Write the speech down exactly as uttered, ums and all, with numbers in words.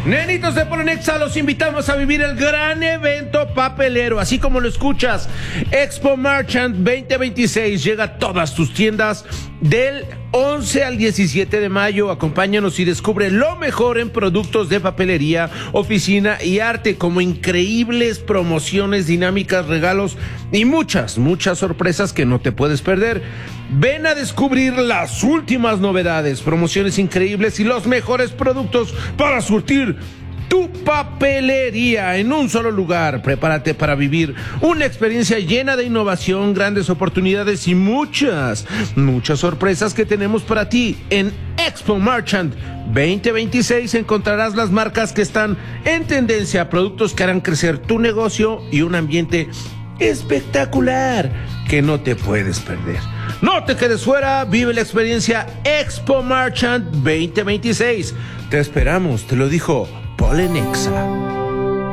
Nenitos de Polenexa, los invitamos a vivir el gran evento papelero, así como lo escuchas. Expo Marchand veinte veintiséis llega a todas tus tiendas del once al diecisiete de mayo. Acompáñanos y descubre lo mejor en productos de papelería, oficina y arte, como increíbles promociones, dinámicas, regalos y muchas, muchas sorpresas que no te puedes perder. Ven a descubrir las últimas novedades, promociones increíbles y los mejores productos para surtir tu papelería en un solo lugar. Prepárate para vivir una experiencia llena de innovación, grandes oportunidades y muchas, muchas sorpresas que tenemos para ti. En Expo Marchand veinte veintiséis encontrarás las marcas que están en tendencia, productos que harán crecer tu negocio y un ambiente espectacular que no te puedes perder. No te quedes fuera, vive la experiencia Expo Marchand veinte veintiséis. Te esperamos, te lo dijo Polenexa.